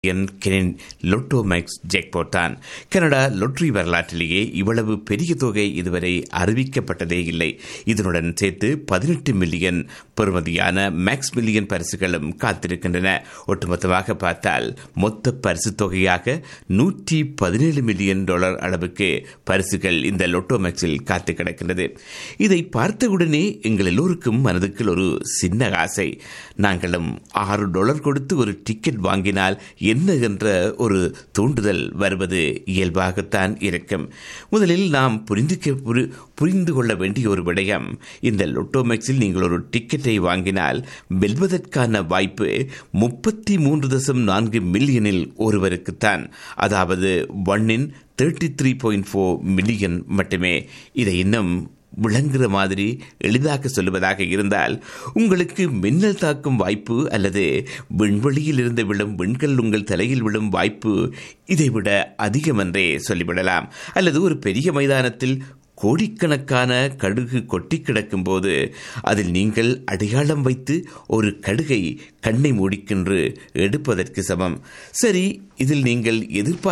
Lotto maths jackpot தான். Canada lottery வரலாற்றிலேயே இவ்வளவு பெரிய தொகை இதுவரை அறிவிக்கப்பட்டதே இல்லை. இதனுடன் சேர்த்து 18 மில்லியன் பெறுமதியான மேக்ஸ் மில்லியன் பரிசுகளும் காத்திருக்கின்றன. ஒட்டுமொத்தமாக பார்த்தால் மொத்த பரிசு தொகையாக $117 மில்லியன் அளவுக்கு பரிசுகள் இந்த லொட்டோ மேக்ஸில் காத்து கிடக்கின்றது. இதை பார்த்தவுடனே எங்கள் எல்லோருக்கும் மனதுக்குள் ஒரு சின்ன ஆசை. நாங்களும் $6 கொடுத்து ஒரு டிக்கெட் வாங்கினால் என்ன என்ற ஒரு தூண்டுதல் வருவது இயல்பாகத்தான் இருக்கும். முதலில் நாம் புரிந்து கொள்ள வேண்டிய ஒரு விடயம், இந்த லொட்டோ மேக்ஸில் நீங்கள் ஒரு டிக்கெட்டை வாங்கினால் வெல்வதற்கான வாய்ப்பு 33.4 மில்லியனில் ஒருவருக்குத்தான். அதாவது 1 in 33.4 மில்லியன் மட்டுமே. இதை இன்னும் விளங்குற மாதிரி எளிதாக சொல்லுவதாக இருந்தால், உங்களுக்கு மின்னல் தாக்கும் வாய்ப்பு அல்லது விண்வெளியில் இருந்து விழும் விண்கல் உங்கள் தலையில் விழும் வாய்ப்பு இதைவிட அதிகம் என்றே சொல்லிவிடலாம். அல்லது ஒரு பெரிய மைதானத்தில் கோடிக்கணக்கான கடுகு கொட்டி கிடக்கும் போது அதில் நீங்கள் அடையாளம் வைத்து ஒரு கடுகை கண்ணை மூடிக்கென்று எடுப்பதற்கு சமம். சரி, இதில் நீங்கள்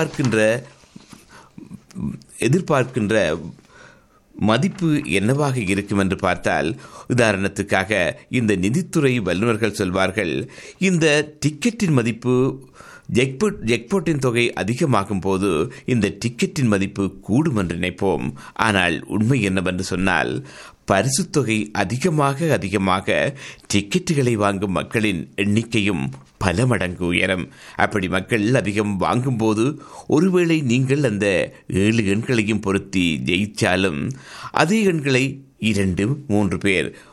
எதிர்பார்க்கின்ற மதிப்பு என்னவாக இருக்கும் என்று பார்த்தால், உதாரணத்துக்காக இந்த நிதித்துறை வல்லுநர்கள் சொல்வார்கள், இந்த டிக்கெட்டின் மதிப்பு ஜாக்பாட்டின் தொகை அதிகமாகும் போது இந்த டிக்கெட்டின் மதிப்பு கூடும் என்று நினைப்போம். ஆனால் உண்மை என்னவென்று சொன்னால், பரிசு தொகை அதிகமாக டிக்கெட்டுகளை வாங்கும் மக்களின் எண்ணிக்கையும் பல மடங்கு உயரும். அப்படி மக்கள் அதிகம் வாங்கும் போது ஒருவேளை நீங்கள் அந்த 7 எண்களையும் பொருத்தி ஜெயித்தாலும் அதே எண்களை 2-3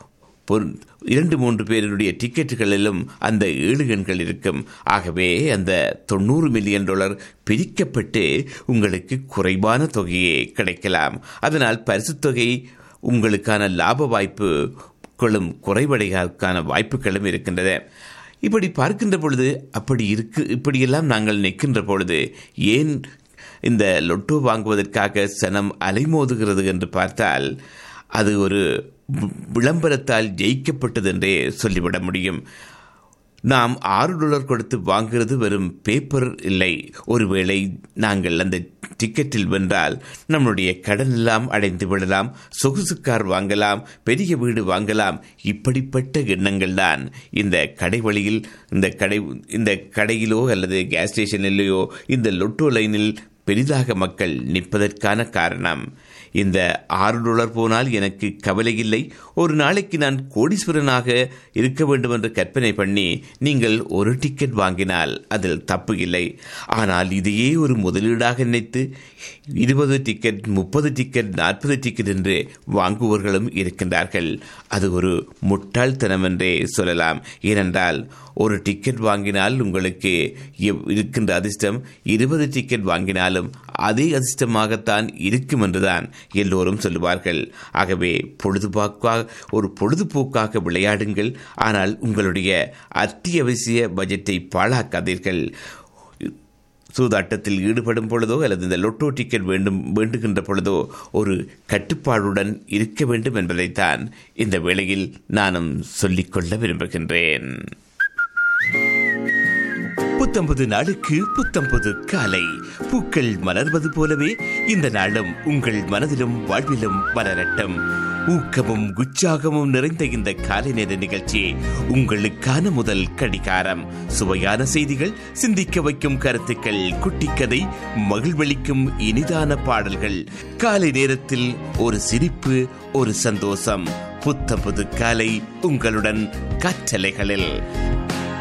பேருடைய டிக்கெட்டுகளிலும் அந்த 7 எண்கள் இருக்கும். ஆகவே அந்த $90 மில்லியன் பிரிக்கப்பட்டு உங்களுக்கு குறைவான தொகையே கிடைக்கலாம். அதனால் பரிசு தொகை உங்களுக்கான லாப வாய்ப்புகளும் குறைவடைவதற்கான வாய்ப்புகளும் இருக்கின்றன. இப்படி பார்க்கின்ற பொழுது இப்படியெல்லாம் நாங்கள் நிற்கின்ற பொழுது ஏன் இந்த லொட்டோ வாங்குவதற்காக சனம் அலைமோதுகிறது என்று பார்த்தால், அது ஒரு விளம்பரத்தால் ஜெயிக்கப்பட்டது என்றே சொல்லிவிட முடியும். நாம் $6 கொடுத்து வாங்குறது வெறும் பேப்பர் இல்லை. ஒருவேளை நாங்கள் அந்த டிக்கெட்டில் வென்றால் நம்முடைய கடன் எல்லாம் அடைந்து விடலாம், சொகுசு கார் வாங்கலாம், பெரிய வீடு வாங்கலாம். இப்படிப்பட்ட எண்ணங்கள் தான் இந்த கடைவழியில் இந்த கடையிலோ அல்லது கேஸ் ஸ்டேஷனிலேயோ இந்த லொட்டோ லைனில் பெரிதாக மக்கள் நிற்பதற்கான காரணம். இந்த $6 போனால் எனக்கு கவலை இல்லை, ஒரு நாளைக்கு நான் கோடீஸ்வரனாக இருக்க வேண்டும் என்று கற்பனை பண்ணி நீங்கள் ஒரு டிக்கெட் வாங்கினால் அதில் தப்பு இல்லை. ஆனால் இதையே ஒரு முதலீடாக நினைத்து 20 டிக்கெட், 30 டிக்கெட், 40 டிக்கெட் என்று வாங்குவர்களும் இருக்கின்றார்கள். அது ஒரு முட்டாள்தனம் என்றே சொல்லலாம். ஏனென்றால் ஒரு டிக்கெட் வாங்கினால் உங்களுக்கு இருக்கின்ற அதிர்ஷ்டம் 20 டிக்கெட் வாங்கினாலும் அதே அதிர்ஷ்டமாகத்தான் இருக்கும் என்றுதான் எல்லோரும் சொல்லுவார்கள். ஆகவே பொழுதுபோக்காக விளையாடுங்கள், ஆனால் உங்களுடைய அத்தியாவசிய பட்ஜெட்டை பாழாக்காதீர்கள். சூதாட்டத்தில் ஈடுபடும் பொழுதோ அல்லது இந்த லொட்டோ டிக்கெட் வேண்டுகின்ற பொழுதோ ஒரு கட்டுப்பாடுடன் இருக்க வேண்டும் என்பதைத்தான் இந்த வேளையில் நானும் சொல்லிக்கொள்ள விரும்புகின்றேன். புத்தம்பது நாளுக்கு புத்தம்பது காலை. பூக்கள் மலர்வது போலவே இந்த நாளும் உங்கள் மனதிலும் வாழ்விலும் மலரட்டும். ஊக்கமும் உற்சாகமும் நிறைந்த இந்த காலை நேர நிகழ்ச்சி உங்களுக்கான முதல் கடிகாரம். சுவையான செய்திகள், சிந்திக்க வைக்கும் கருத்துக்கள், குட்டிக்கதை, மகிழ்வளிக்கும் இனிதான பாடல்கள், காலை நேரத்தில் ஒரு சிரிப்பு, ஒரு சந்தோஷம். புத்தம்பது காலை உங்களுடன் கற்றலைகளில்.